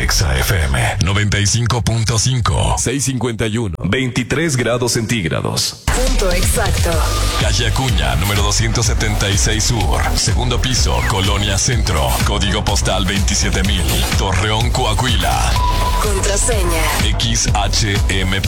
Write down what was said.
Exa FM 95.5. 651. 23 grados centígrados. Punto exacto. Calle Acuña, número 276 Sur. Segundo piso, Colonia Centro. Código postal 27,000. Torreón, Coahuila. Contraseña. XHMP.